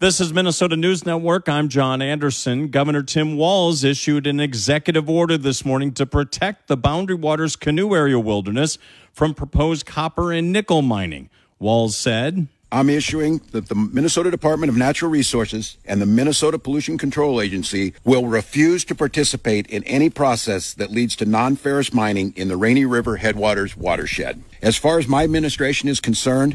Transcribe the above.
This is Minnesota News Network. I'm John Anderson. Governor Tim Walz issued an executive order this morning to protect the Boundary Waters Canoe Area Wilderness from proposed copper and nickel mining. Walz said, I'm issuing that the Minnesota Department of Natural Resources and the Minnesota Pollution Control Agency will refuse to participate in any process that leads to non-ferrous mining in the Rainy River Headwaters watershed. As far as my administration is concerned,